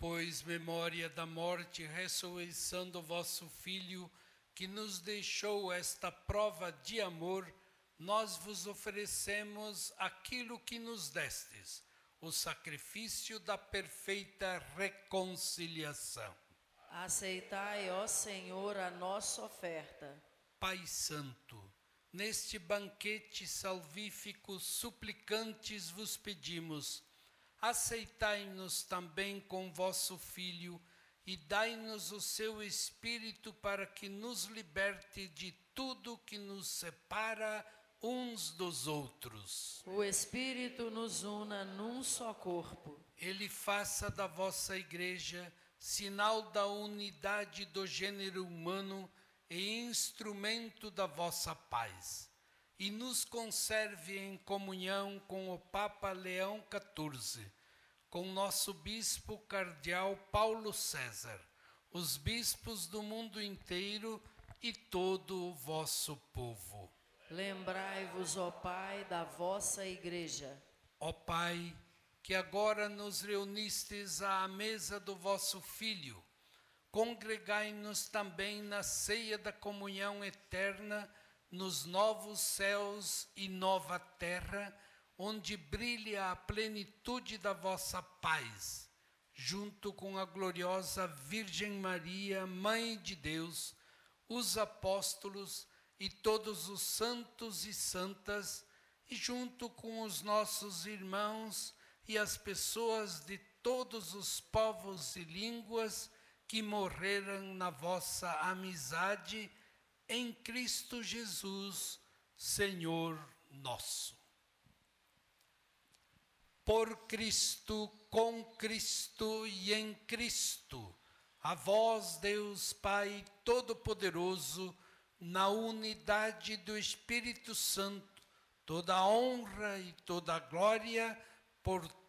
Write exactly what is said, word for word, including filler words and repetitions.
pois, memória da morte e ressurreição do vosso Filho, que nos deixou esta prova de amor, nós vos oferecemos aquilo que nos destes, o sacrifício da perfeita reconciliação. Aceitai, ó Senhor, a nossa oferta. Pai Santo, neste banquete salvífico, suplicantes vos pedimos, aceitai-nos também com vosso Filho e dai-nos o seu Espírito para que nos liberte de tudo que nos separa uns dos outros. O Espírito nos una num só corpo. Ele faça da vossa Igreja sinal da unidade do gênero humano e instrumento da vossa paz, e nos conserve em comunhão com o Papa Leão quatorze, com nosso Bispo Cardeal Paulo César, os bispos do mundo inteiro e todo o vosso povo. Lembrai-vos, ó Pai, da vossa Igreja. Ó Pai, que agora nos reunistes à mesa do vosso Filho, congregai-nos também na ceia da comunhão eterna, nos novos céus e nova terra, onde brilha a plenitude da vossa paz, junto com a gloriosa Virgem Maria, Mãe de Deus, os apóstolos e todos os santos e santas, e junto com os nossos irmãos e as pessoas de todos os povos e línguas que morreram na vossa amizade, em Cristo Jesus, Senhor nosso. Por Cristo, com Cristo e em Cristo, a vós, Deus Pai Todo-Poderoso, na unidade do Espírito Santo, toda a honra e toda a glória por